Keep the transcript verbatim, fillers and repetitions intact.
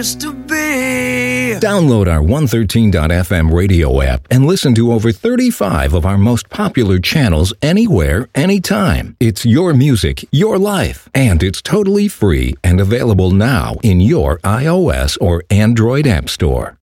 place to be. Download our one thirteen dot f m radio app and listen to over thirty-five of our most popular channels anywhere, anytime. It's your music, your life, and it's totally free and available now in your iOS or Android app store.